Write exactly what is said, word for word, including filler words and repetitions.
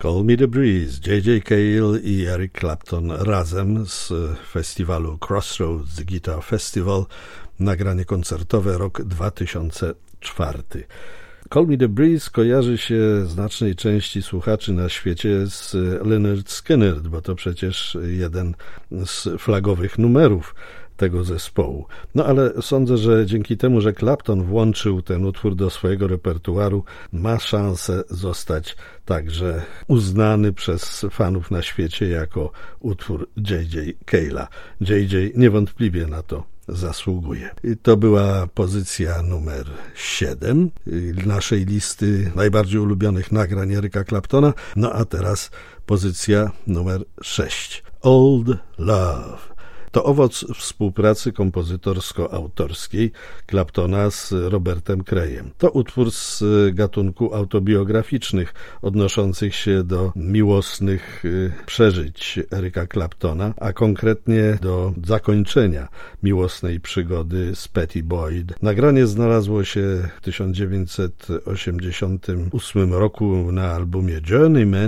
Call Me The Breeze, J J. Cale i Eric Clapton razem z festiwalu Crossroads Guitar Festival, nagranie koncertowe, rok dwa tysiące czwarty. Call Me The Breeze kojarzy się znacznej części słuchaczy na świecie z Lynyrd Skynyrd, bo to przecież jeden z flagowych numerów tego zespołu. No ale sądzę, że dzięki temu, że Clapton włączył ten utwór do swojego repertuaru, ma szansę zostać także uznany przez fanów na świecie jako utwór J J. Cale'a. J J niewątpliwie na to zasługuje. I to była pozycja numer siedem naszej listy najbardziej ulubionych nagrań Eryka Claptona. No a teraz pozycja numer sześć. Old Love. To owoc współpracy kompozytorsko-autorskiej Claptona z Robertem Crayem. To utwór z gatunku autobiograficznych, odnoszących się do miłosnych przeżyć Eryka Claptona, a konkretnie do zakończenia miłosnej przygody z Pattie Boyd. Nagranie znalazło się w tysiąc dziewięćset osiemdziesiątym ósmym roku na albumie Journeyman